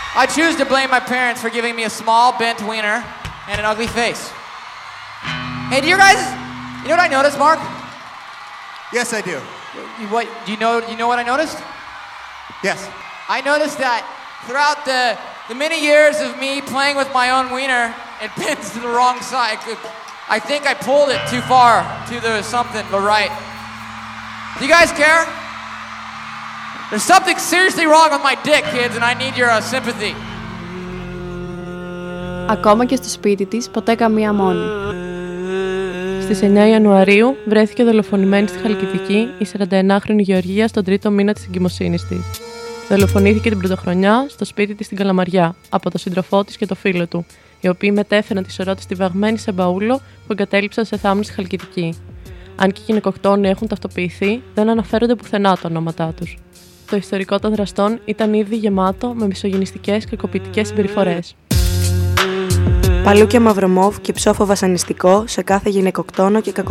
I choose to blame my parents for giving me a small bent wiener and an ugly face. Hey, you know what I noticed, Mark? Yes, I do. You know what I noticed? Yes. I noticed that throughout the many years of me playing with my own wiener, it bends to the wrong side. I think I pulled it too far to the something, but right. Do you guys care? There's something seriously wrong with my dick, kids, and I need your sympathy. Ακόμα και στο σπίτι της, ποτέ καμία μόνη. Στις 9 Ιανουαρίου βρέθηκε δολοφονημένη στη Χαλκιδική η 41χρονη Γεωργία στον τρίτο μήνα της εγκυμοσύνης της. Δολοφονήθηκε την πρωτοχρονιά στο σπίτι της στην Καλαμαριά από τον σύντροφό της και το φίλο του, οι οποίοι μετέφεραν τη σωρό της στιβαγμένη σε μπαούλο που εγκατέλειψαν σε θάμνη στη Χαλκιδική. Αν και οι γυναικοκτόνοι έχουν ταυτοποιηθεί, δεν αναφέρονται πουθενά τα ονόματά τους. Το ιστορικό των δραστών ήταν ήδη γεμάτο με μισογυνιστικές και κακοποιητικές συμπεριφορές. Παλούκια Μαυρομόβ και ψόφο βασανιστικό σε κάθε γυναικοκτόνο και